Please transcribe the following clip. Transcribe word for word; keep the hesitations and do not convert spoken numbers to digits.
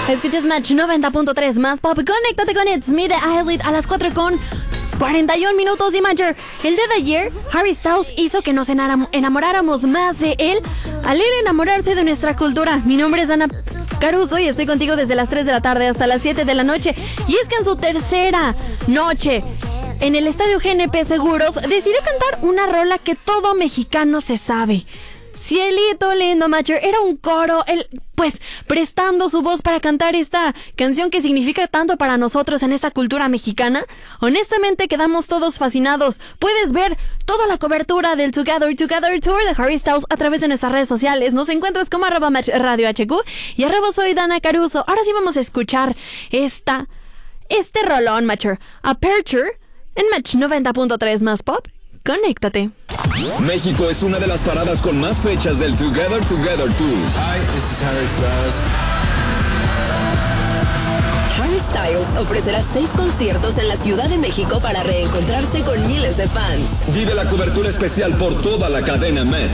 Escuchas Match noventa punto tres más pop. Conéctate con It's Me de Eyelid a las cuatro con cuarenta y un minutos. Y Major, el día de ayer, Harry Styles hizo que nos enamoráramos más de él al ir a enamorarse de nuestra cultura. Mi nombre es Ana Caruso y estoy contigo desde las tres de la tarde hasta las siete de la noche. Y es que en su tercera noche en el Estadio G N P Seguros decidió cantar una rola que todo mexicano se sabe. Cielito lindo, Major, era un coro, él, pues, prestando su voz para cantar esta canción que significa tanto para nosotros en esta cultura mexicana. Honestamente quedamos todos fascinados. Puedes ver toda la cobertura del Together Together Tour de Harry Styles a través de nuestras redes sociales. Nos encuentras como arroba Match Radio H Q y arroba soy Dana Caruso. Ahora sí vamos a escuchar esta, este rolón, Major, Aperture, en Match noventa punto tres más pop. Conéctate. México es una de las paradas con más fechas del Together Together Tour. Hi, this is Harry Styles. Harry Styles ofrecerá seis conciertos en la Ciudad de México para reencontrarse con miles de fans. Vive la cobertura especial por toda la cadena Met.